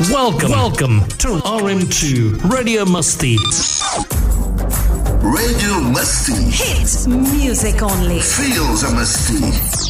Welcome to RM2 Radio Masti. Radio Masti. Hits music only. Feels a Masti.